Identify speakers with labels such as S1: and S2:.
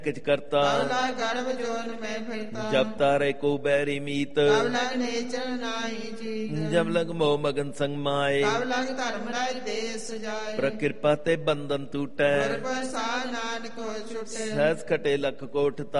S1: किच करता
S2: गर्भ जोन में फिरता
S1: जब तारे को बैरी मीत
S2: तब लग नेचर नाही जीत
S1: जब लग मोह मगन संग माए
S2: तब लग धर्मराज देश जाए
S1: प्रकृपा ते बंधन टूटे
S2: नानक को छुटे
S1: सहज खटे लख कोट